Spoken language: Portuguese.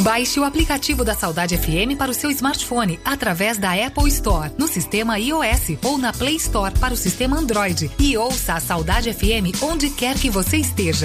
Baixe o aplicativo da Saudade FM para o seu smartphone através da Apple Store, no sistema iOS ou na Play Store para o sistema Android e ouça a Saudade FM onde quer que você esteja.